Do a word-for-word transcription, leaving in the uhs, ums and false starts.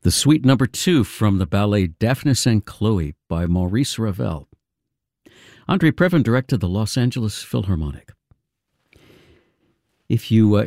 The Suite Number Two from the ballet Daphnis and Chloe by Maurice Ravel. Andre Previn directed the Los Angeles Philharmonic. If you uh,